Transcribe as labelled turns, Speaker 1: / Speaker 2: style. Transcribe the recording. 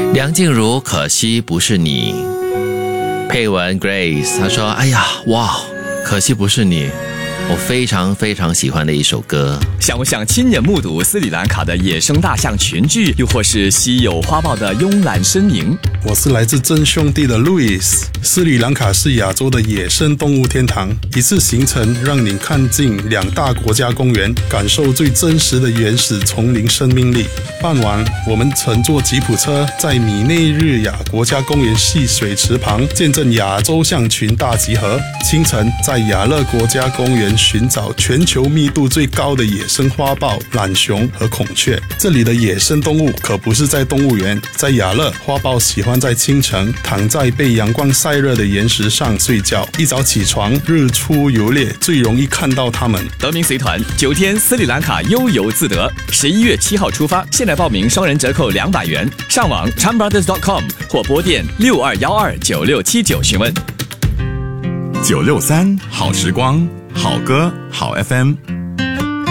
Speaker 1: 梁静茹可惜不是你。配文 Grace 她说，哎呀，哇，可惜不是你，我非常非常喜欢的一首歌。
Speaker 2: 想不想亲眼目睹斯里兰卡的野生大象群聚，又或是稀有花豹的慵懒身影？
Speaker 3: 我是来自真兄弟的 Louis。 斯里兰卡是亚洲的野生动物天堂，一次行程让你看尽2大国家公园，感受最真实的原始丛林生命力。傍晚，我们乘坐吉普车在米内日亚国家公园戏水池旁见证亚洲象群大集合。清晨，在亚勒国家公园寻找全球密度最高的野生花豹、懒熊和孔雀。这里的野生动物可不是在动物园，在亚勒，花豹喜欢在清晨躺在被阳光晒热的岩石上睡觉，一早起床，日出游猎，最容易看到它们。
Speaker 2: 德明随团9天斯里兰卡悠游自得，11月7号出发，现在报名双人折扣200元，上网 chanbrothers.com 或拨电62129679询问。
Speaker 4: 963好时光，好歌好 FM。